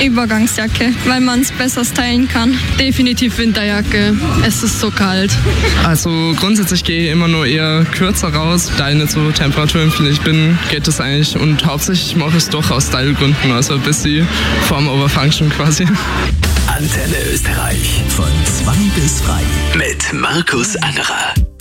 Übergangsjacke, weil man es besser stylen kann. Definitiv Winterjacke. Es ist so kalt. Also grundsätzlich gehe ich immer nur eher kürzer raus. Da ich nicht so temperaturempfindlich bin, geht das eigentlich. Und hauptsächlich mache ich es doch aus Stylegründen, also ein bisschen Form over Function quasi. Antenne Österreich von 2 bis 3 mit Markus Angerer.